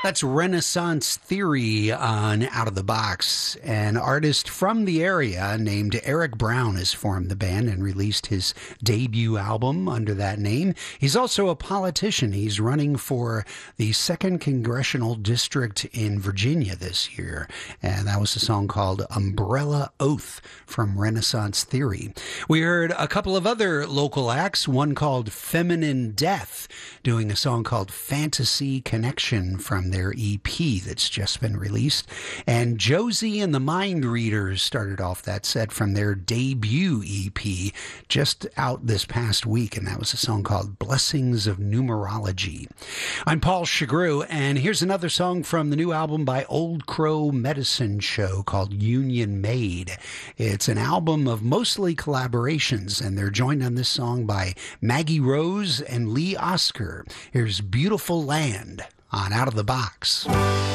That's Renaissance Theory on Out of the Box. An artist from the area named Eric Brown has formed the band and released his debut album under that name. He's also a politician. He's running for the 2nd Congressional District in Virginia this year. And that was a song called Umbrella Oath from Renaissance Theory. We heard a couple of other local acts, one called Feminine Death, doing a song called Fantasy Connection from their EP that's just been released. And Josie and the Mind Readers started off that set from their debut EP just out this past week, and that was a song called Blessings of Numerology. I'm Paul Chagru, and here's another song from the new album by Old Crow Medicine Show called Union Made. It's an album of mostly collaborations, and they're joined on this song by Maggie Rose and Lee Oscar. Here's Beautiful Land on Out of the Box.